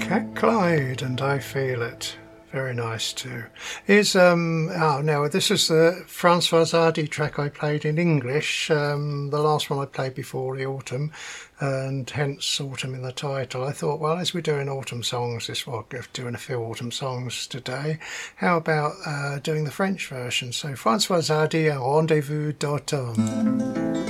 Cat Clyde and I Feel It. Very nice too. Here's now this is the Francois Hardy track I played in English, the last one I played before the autumn, and hence autumn in the title. I thought, well, as we're doing autumn songs doing a few autumn songs today, how about doing the French version? So Francois Hardy, Un Rendez-vous d'automne.